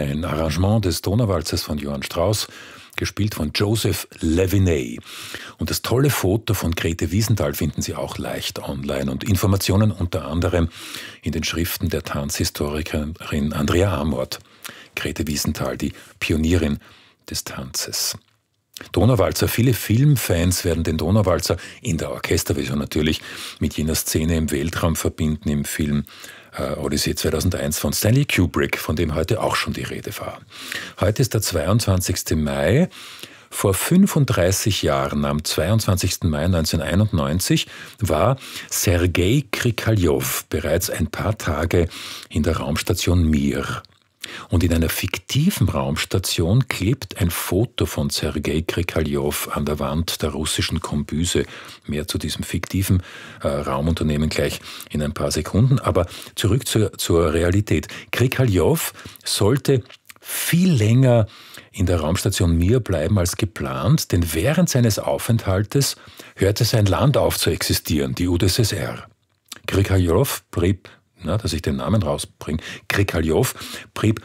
ein Arrangement des Donauwalzers von Johann Strauss, gespielt von Joseph Levinay. Und das tolle Foto von Grete Wiesenthal finden Sie auch leicht online und Informationen unter anderem in den Schriften der Tanzhistorikerin Andrea Amort. Grete Wiesenthal, die Pionierin des Tanzes. Donauwalzer, viele Filmfans werden den Donauwalzer in der Orchesterversion natürlich mit jener Szene im Weltraum verbinden im Film Odyssee 2001 von Stanley Kubrick, von dem heute auch schon die Rede war. Heute ist der 22. Mai. Vor 35 Jahren, am 22. Mai 1991, war Sergei Krikalev bereits ein paar Tage in der Raumstation Mir. Und in einer fiktiven Raumstation klebt ein Foto von Sergei Krikalev an der Wand der russischen Kombüse. Mehr zu diesem fiktiven Raumunternehmen gleich in ein paar Sekunden. Aber zurück zur Realität. Krikalev sollte viel länger in der Raumstation Mir bleiben als geplant, denn während seines Aufenthaltes hörte sein Land auf zu existieren, die UdSSR. Krikalev blieb, dass ich den Namen rausbringe, Krikalev blieb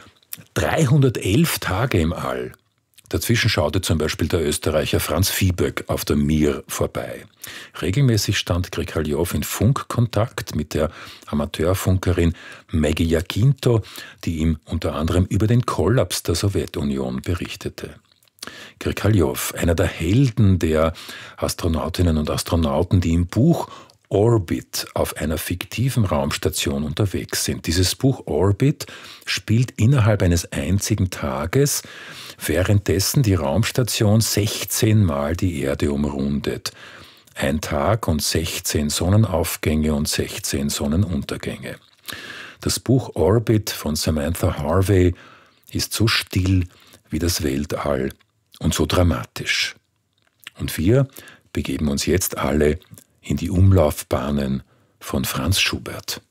311 Tage im All. Dazwischen schaute zum Beispiel der Österreicher Franz Viehböck auf der Mir vorbei. Regelmäßig stand Krikalev in Funkkontakt mit der Amateurfunkerin Maggie Jacinto, die ihm unter anderem über den Kollaps der Sowjetunion berichtete. Krikalev, einer der Helden der Astronautinnen und Astronauten, die im Buch Orbit auf einer fiktiven Raumstation unterwegs sind. Dieses Buch Orbit spielt innerhalb eines einzigen Tages, währenddessen die Raumstation 16 Mal die Erde umrundet. Ein Tag und 16 Sonnenaufgänge und 16 Sonnenuntergänge. Das Buch Orbit von Samantha Harvey ist so still wie das Weltall und so dramatisch. Und wir begeben uns jetzt alle in die Umlaufbahnen von Franz Schubert.